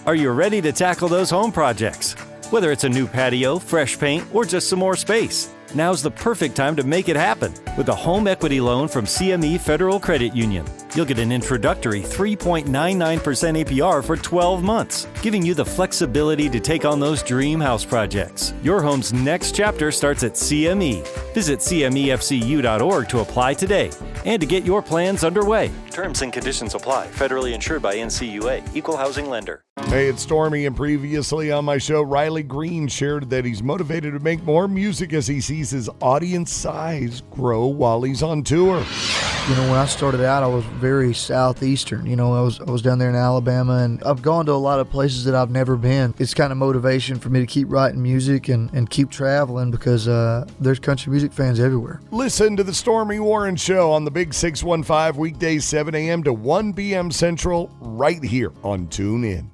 Are you ready to tackle those home projects? Whether it's a new patio, fresh paint, or just some more space, now's the perfect time to make it happen with a home equity loan from CME Federal Credit Union. You'll get an introductory 3.99% APR for 12 months, giving you the flexibility to take on those dream house projects. Your home's next chapter starts at CME. Visit CMEFCU.org to apply today and to get your plans underway. Terms and conditions apply. Federally insured by NCUA. Equal housing lender. Hey, it's Stormy, and previously on my show, Riley Green shared that he's motivated to make more music as he sees his audience size grow while he's on tour. You know, when I started out, I was very southeastern. You know, I was down there in Alabama, and I've gone to a lot of places that I've never been. It's kind of motivation for me to keep writing music and keep traveling because there's country music fans everywhere. Listen to the Stormy Warren Show on the Big 615 weekdays 7 a.m. to 1 p.m. Central right here on TuneIn.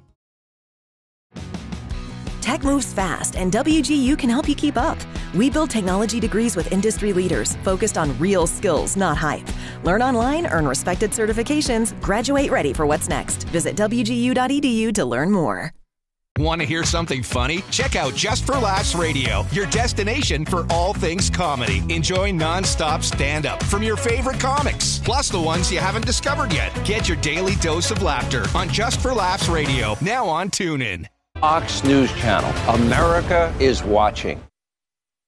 Tech moves fast, and WGU can help you keep up. We build technology degrees with industry leaders focused on real skills, not hype. Learn online, earn respected certifications, graduate ready for what's next. Visit WGU.edu to learn more. Want to hear something funny? Check out Just for Laughs Radio, your destination for all things comedy. Enjoy non-stop stand-up from your favorite comics, plus the ones you haven't discovered yet. Get your daily dose of laughter on Just for Laughs Radio, now on TuneIn. Fox News Channel. America is watching.